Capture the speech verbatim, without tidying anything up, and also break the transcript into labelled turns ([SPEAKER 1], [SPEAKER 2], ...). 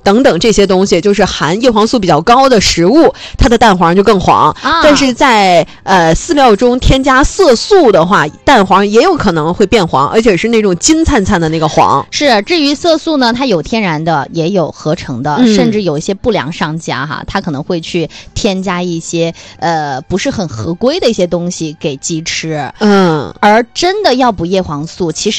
[SPEAKER 1] 等等这些东西，就是含叶黄素比较高的食物，它的蛋黄就更黄。啊、但是在呃饲料中添加色素的话，蛋黄也有可能会变黄，而且是那种金灿灿的那个黄。
[SPEAKER 2] 是，至于色素呢，它有天然的，也有合成的，嗯、甚至有一些不良商家哈，他可能会去添加一些呃不是很合规的一些东西给鸡吃。嗯，而真的要补叶黄素，其实